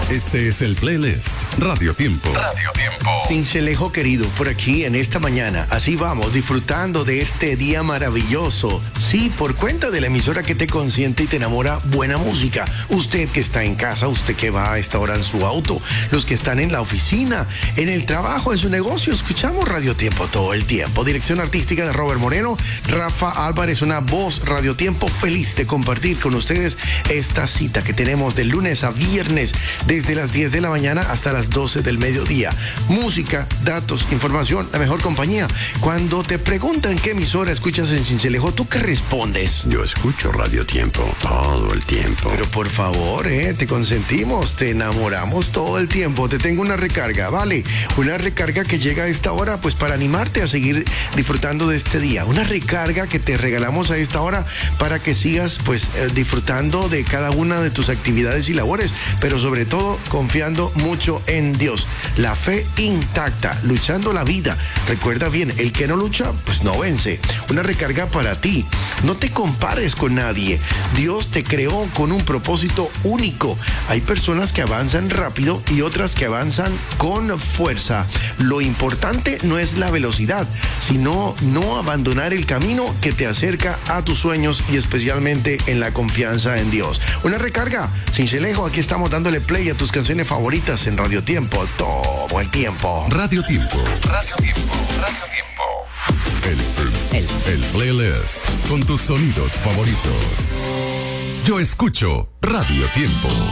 Este es el playlist Radio Tiempo. Radio Tiempo. Cincelejo querido, por aquí en esta mañana, así vamos, disfrutando de este día maravilloso. Sí, por cuenta de la emisora que te consiente y te enamora buena música. Usted que está en casa, usted que va a esta hora en su auto, los que están en la oficina, en el trabajo, en su negocio, escuchamos Radio Tiempo todo el tiempo. Dirección artística de Robert Moreno, Rafa Álvarez, una voz Radio Tiempo, feliz de compartir con ustedes esta cita que tenemos de lunes a viernes, desde las 10 de la mañana hasta las 12 del mediodía. Música, datos, información, la mejor compañía. Cuando te preguntan qué emisora escuchas en Cincelejo, ¿tú qué respondes? Yo escucho Radio Tiempo todo el tiempo. Pero por favor, te consentimos, te enamoramos todo el tiempo. Te tengo una recarga, ¿vale? Una recarga que llega a esta hora, pues para animarte a seguir disfrutando de este día. Una recarga que te regalamos a esta hora para que sigas, pues, disfrutando de cada una de tus actividades y labores, pero sobre todo confiando mucho en Dios. La fe intacta, luchando la vida. Recuerda bien, el que no lucha, pues no vence. Una recarga para ti. No te compares con nadie. Dios te creó con un propósito único. Hay personas que avanzan rápido y otras que avanzan con fuerza. Lo importante no es la velocidad, sino no abandonar el camino que te acerca a tus sueños y especialmente en la confianza en Dios. Una recarga. Cincelejo, aquí estamos dándole play a tus canciones favoritas en Radio Tiempo todo el tiempo. Radio Tiempo. Radio Tiempo. Radio Tiempo. El playlist con tus sonidos favoritos. Yo escucho Radio Tiempo.